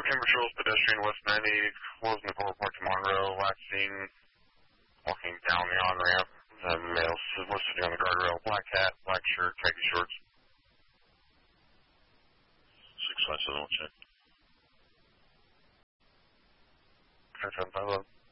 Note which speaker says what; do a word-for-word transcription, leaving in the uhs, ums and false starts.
Speaker 1: Amber Shoals, pedestrian, West ninety, closing the Coral Park to Monroe, last seen walking down the on-ramp. The male was sitting on the guardrail, black hat, black shirt, khaki shorts.
Speaker 2: six five seven, check.
Speaker 1: five seven five one.